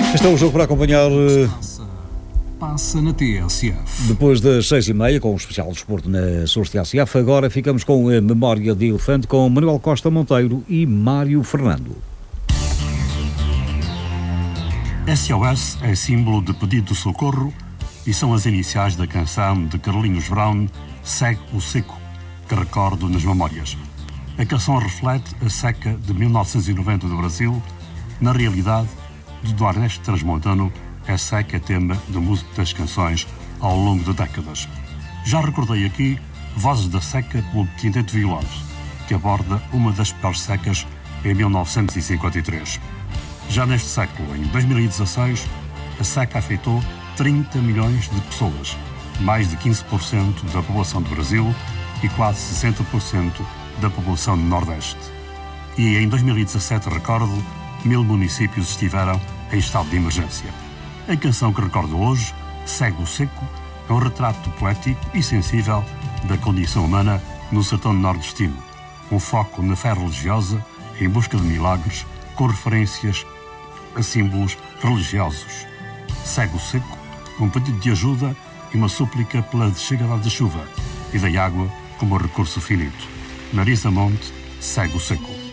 Este é o jogo para acompanhar Passa na TSF. depois das 6h30, com o especial desporto na SOS TSF. Agora ficamos com a Memória de Elefante com Manuel Costa Monteiro e Mário Fernando. SOS é símbolo de pedido de socorro e são as iniciais da canção de Carlinhos Brown, Segue o Seco, que recordo nas memórias. A canção reflete a seca de 1990 do Brasil. Na realidade, do Ernesto Transmontano, a seca é tema de muitas canções ao longo de décadas. Já recordei aqui Vozes da Seca pelo Quinteto Violado, que aborda uma das piores secas em 1953. Já neste século, em 2016, a seca afetou 30 milhões de pessoas, mais de 15% da população do Brasil e quase 60% da população do Nordeste. E em 2017, recordo, 1000 municípios estiveram em estado de emergência. A canção que recordo hoje, Segue o Seco, é um retrato poético e sensível da condição humana no sertão nordestino, um foco na fé religiosa em busca de milagres, com referências a símbolos religiosos. Segue o Seco, um pedido de ajuda e uma súplica pela chegada da chuva e da água como recurso finito. Marisa Monte, Segue o Seco.